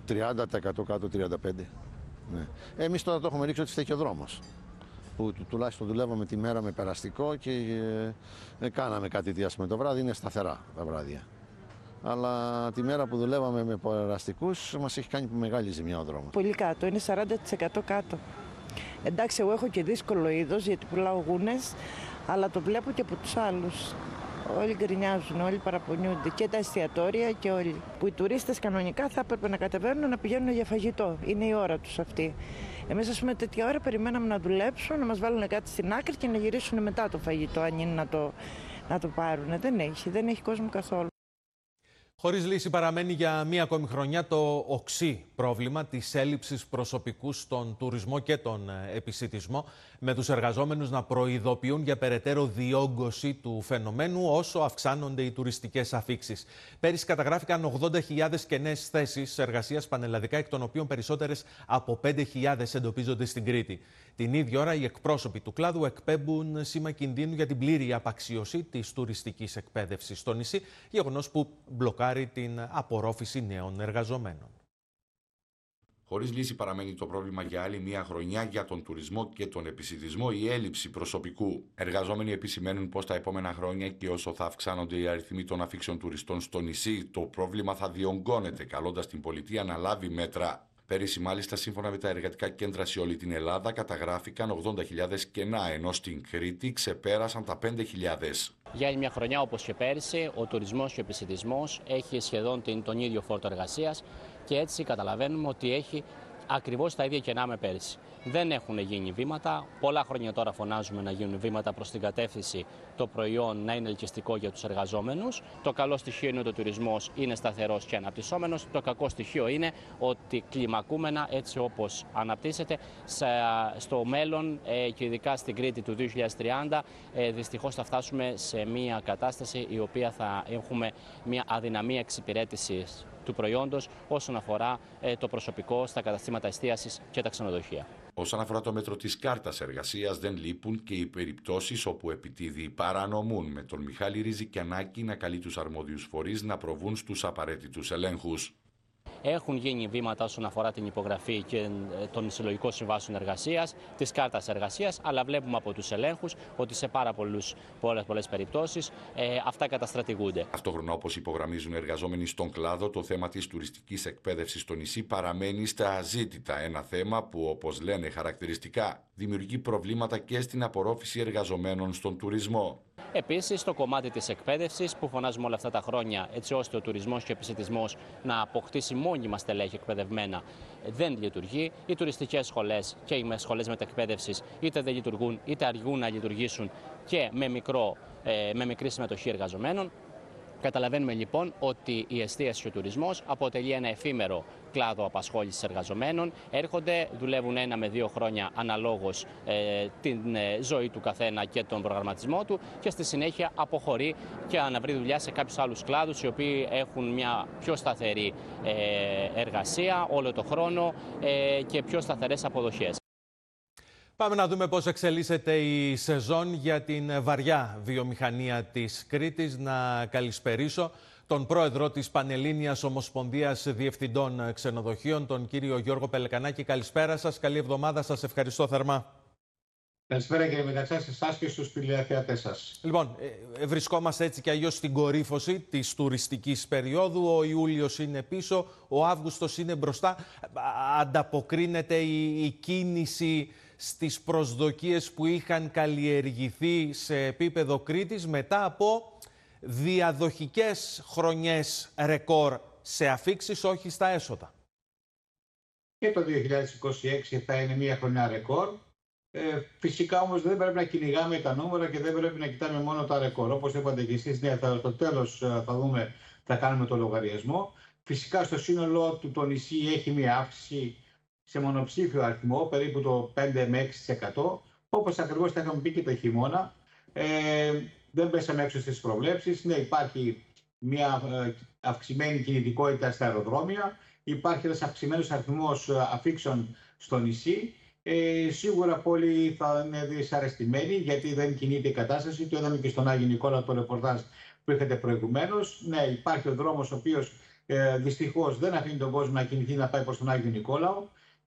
30% κάτω, 35%. Ναι. Εμείς τώρα το έχουμε ρίξει ότι φταίει και ο δρόμος. Που τουλάχιστον δουλεύαμε τη μέρα με περαστικό και κάναμε κάτι διάστημα το βράδυ, είναι σταθερά τα βράδια. Αλλά τη μέρα που δουλεύαμε με περαστικούς μας έχει κάνει μεγάλη ζημιά ο δρόμος. Πολύ κάτω, είναι 40% κάτω. Εντάξει, εγώ έχω και δύσκολο είδος γιατί πουλάω γούνες, αλλά το βλέπω και από τους άλλους. Όλοι γκρινιάζουν, όλοι παραπονιούνται, και τα εστιατόρια και όλοι. Που οι τουρίστες κανονικά θα έπρεπε να κατεβαίνουν να πηγαίνουν για φαγητό. Είναι η ώρα τους αυτή. Εμείς, ας πούμε, τέτοια ώρα περιμέναμε να δουλέψουν, να μας βάλουν κάτι στην άκρη και να γυρίσουν μετά το φαγητό, αν είναι να το πάρουν. Δεν έχει κόσμο καθόλου. Χωρίς λύση παραμένει για μία ακόμη χρονιά το οξύ πρόβλημα της έλλειψης προσωπικού στον τουρισμό και τον επισιτισμό, με τους εργαζόμενους να προειδοποιούν για περαιτέρω διόγκωση του φαινομένου όσο αυξάνονται οι τουριστικές αφίξεις. Πέρυσι καταγράφηκαν 80.000 κενές θέσεις εργασίας πανελλαδικά, εκ των οποίων περισσότερες από 5.000 εντοπίζονται στην Κρήτη. Την ίδια ώρα, οι εκπρόσωποι του κλάδου εκπέμπουν σήμα κινδύνου για την πλήρη απαξίωση της τουριστικής εκπαίδευσης στο νησί, γεγονός που μπλοκάρει την απορρόφηση νέων εργαζομένων. Χωρίς λύση παραμένει το πρόβλημα για άλλη μία χρονιά για τον τουρισμό και τον επισιτισμό, η έλλειψη προσωπικού. Εργαζόμενοι επισημαίνουν πως τα επόμενα χρόνια και όσο θα αυξάνονται οι αριθμοί των αφήξεων τουριστών στο νησί, το πρόβλημα θα διονγκώνεται, καλώντας την πολιτεία να λάβει μέτρα. Πέρυσι, μάλιστα, σύμφωνα με τα εργατικά κέντρα σε όλη την Ελλάδα, καταγράφηκαν 80.000 κενά, ενώ στην Κρήτη ξεπέρασαν τα 5.000. Για άλλη μια χρονιά, όπως και πέρυσι, ο τουρισμός και ο επισιτισμός έχει σχεδόν τον ίδιο φόρτο εργασίας και έτσι καταλαβαίνουμε ότι έχει ακριβώς τα ίδια κενά με πέρυσι. Δεν έχουν γίνει βήματα. Πολλά χρόνια τώρα φωνάζουμε να γίνουν βήματα προς την κατεύθυνση το προϊόν να είναι ελκυστικό για τους εργαζόμενους. Το καλό στοιχείο είναι ότι ο τουρισμός είναι σταθερός και αναπτυσσόμενος. Το κακό στοιχείο είναι ότι κλιμακούμενα, έτσι όπως αναπτύσσεται, στο μέλλον και ειδικά στην Κρήτη του 2030, δυστυχώς θα φτάσουμε σε μια κατάσταση η οποία θα έχουμε μια αδυναμία εξυπηρέτησης του προϊόντος όσον αφορά το προσωπικό στα καταστήματα εστίασης και τα ξενοδοχεία. Όσον αφορά το μέτρο της κάρτας εργασίας, δεν λείπουν και οι περιπτώσεις όπου επιτίδοι παρανομούν, με τον Μιχάλη Ριζικιανάκη να καλεί τους αρμόδιους φορείς να προβούν στους απαραίτητους ελέγχους. Έχουν γίνει βήματα όσον αφορά την υπογραφή και των συλλογικών συμβάσεων εργασίας, της κάρτας εργασίας, αλλά βλέπουμε από τους ελέγχους ότι σε πολλές περιπτώσεις αυτά καταστρατηγούνται. Ταυτόχρονα, όπως υπογραμμίζουν εργαζόμενοι στον κλάδο, το θέμα της τουριστικής εκπαίδευσης στο νησί παραμένει στα αζήτητα. Ένα θέμα που, όπως λένε χαρακτηριστικά, δημιουργεί προβλήματα και στην απορρόφηση εργαζομένων στον τουρισμό. Επίσης, το κομμάτι της εκπαίδευσης που φωνάζουμε όλα αυτά τα χρόνια, έτσι ώστε ο τουρισμός και ο επισιτισμός να αποκτήσει μόνιμα στελέχη εκπαιδευμένα, δεν λειτουργεί. Οι τουριστικές σχολές και οι σχολές μετεκπαίδευσης είτε δεν λειτουργούν είτε αργούν να λειτουργήσουν και με μικρή συμμετοχή εργαζομένων. Καταλαβαίνουμε λοιπόν ότι η εστίαση και ο τουρισμός αποτελεί ένα εφήμερο κλάδο απασχόλησης εργαζομένων. Έρχονται, δουλεύουν 1 με 2 χρόνια αναλόγως την ζωή του καθένα και τον προγραμματισμό του και στη συνέχεια αποχωρεί και αναβρει δουλειά σε κάποιους άλλους κλάδους οι οποίοι έχουν μια πιο σταθερή εργασία όλο το χρόνο και πιο σταθερές αποδοχές. Πάμε να δούμε πώς εξελίσσεται η σεζόν για την βαριά βιομηχανία της Κρήτης. Να καλησπερίσω τον πρόεδρο της Πανελλήνιας Ομοσπονδίας Διευθυντών Ξενοδοχείων, τον κύριο Γιώργο Πελεκανάκη. Καλησπέρα σας, καλή εβδομάδα, σας ευχαριστώ θερμά. Καλησπέρα κύριε Μεταξά, σε εσάς και στους τηλεθεατές σας. Λοιπόν, βρισκόμαστε έτσι και αλλιώς στην κορύφωση της τουριστικής περίοδου. Ο Ιούλιος είναι πίσω, ο Αύγουστος είναι μπροστά. Ανταποκρίνεται η κίνηση στις προσδοκίες που είχαν καλλιεργηθεί σε επίπεδο Κρήτης μετά από διαδοχικές χρονιές ρεκόρ σε αφίξεις, όχι στα έσοδα. Και το 2026 θα είναι μια χρονιά ρεκόρ. Φυσικά όμως δεν πρέπει να κυνηγάμε τα νούμερα και δεν πρέπει να κοιτάμε μόνο τα ρεκόρ. Όπως είπατε και εσείς, ναι, στο τέλος θα δούμε, θα κάνουμε το λογαριασμό. Φυσικά στο σύνολό του το νησί έχει μια αύξηση σε μονοψήφιο αριθμό, περίπου το 5 με 6%, όπως ακριβώς τα είχαμε πει και το χειμώνα. Δεν πέσαμε έξω στις προβλέψεις. Ναι, υπάρχει μια αυξημένη κινητικότητα στα αεροδρόμια, υπάρχει ένας αυξημένος αριθμός αφίξεων στο νησί. Σίγουρα πολλοί θα είναι δυσαρεστημένοι γιατί δεν κινείται η κατάσταση. Το είδαμε και στον Άγιο Νικόλα το ρεπορτάζ που είχατε προηγουμένως. Ναι, υπάρχει ο δρόμος ο οποίος δυστυχώς δεν αφήνει τον κόσμο να κινηθεί να πάει προς τον Άγιο Νικόλαο.